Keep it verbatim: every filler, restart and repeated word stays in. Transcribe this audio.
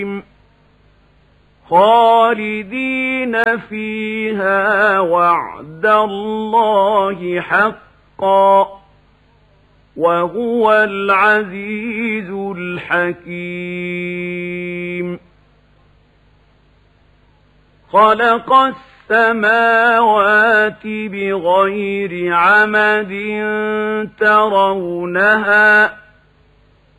خالدين فيها وعد الله حقا وهو العزيز الحكيم. خلق السماوات بغير عمد ترونها